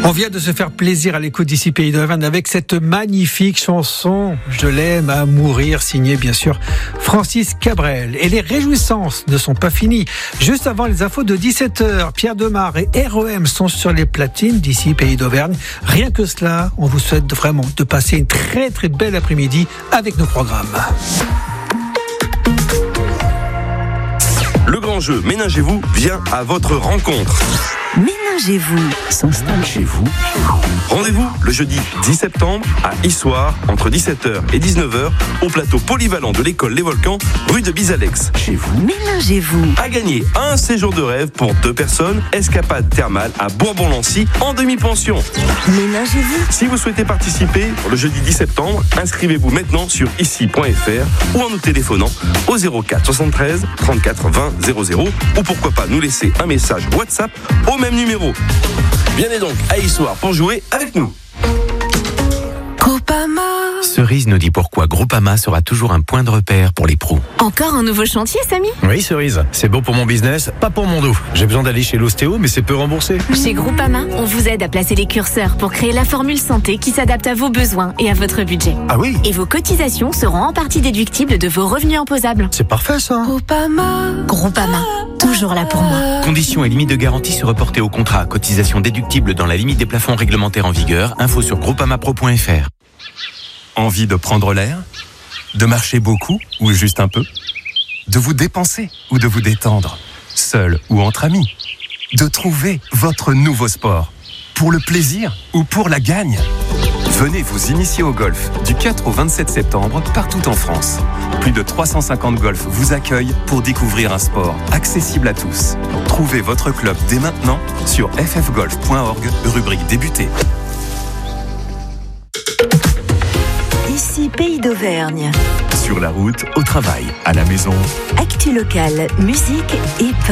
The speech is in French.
On vient de se faire plaisir à l'écoute d'ici Pays d'Auvergne avec cette magnifique chanson « Je l'aime à mourir » signée bien sûr Francis Cabrel. Et les réjouissances ne sont pas finies. Juste avant les infos de 17h, Pierre Demar et REM sont sur les platines d'ici Pays d'Auvergne. Rien que cela, on vous souhaite vraiment de passer une très très belle après-midi avec nos programmes. Le grand jeu Ménagez-vous vient à votre rencontre. Ménagez-vous s'installe chez vous. Rendez-vous le jeudi 10 septembre à Issoire entre 17h et 19h au plateau polyvalent de l'école Les Volcans, rue de Bizalex. Chez vous. Ménagez-vous. À gagner un séjour de rêve pour 2 personnes, escapade thermale à Bourbon-Lancy en demi-pension. Ménagez-vous. Si vous souhaitez participer le jeudi 10 septembre, inscrivez-vous maintenant sur ici.fr ou en nous téléphonant au 04 73 34 20 00 ou pourquoi pas nous laisser un message WhatsApp au même numéro. Venez donc à Issoire pour jouer avec nous. Groupama. Cerise nous dit pourquoi Groupama sera toujours un point de repère pour les pros. Encore un nouveau chantier, Samy ? Oui, Cerise, c'est bon pour mon business, pas pour mon dos. J'ai besoin d'aller chez l'ostéo, mais c'est peu remboursé. Chez Groupama, on vous aide à placer les curseurs pour créer la formule santé qui s'adapte à vos besoins et à votre budget. Ah oui ? Et vos cotisations seront en partie déductibles de vos revenus imposables. C'est parfait ça. Groupama, toujours là pour moi. Conditions et limites de garantie se reporter au contrat. Cotisation déductible dans la limite des plafonds réglementaires en vigueur. Info sur groupamapro.fr. Envie de prendre l'air ? De marcher beaucoup ou juste un peu ? De vous dépenser ou de vous détendre ? Seul ou entre amis ? De trouver votre nouveau sport ? Pour le plaisir ou pour la gagne ? Venez vous initier au golf du 4 au 27 septembre partout en France. Plus de 350 golfs vous accueillent pour découvrir un sport accessible à tous. Trouvez votre club dès maintenant sur ffgolf.org, rubrique débuter. Ici Pays d'Auvergne. Sur la route, au travail, à la maison. Actu locale, musique et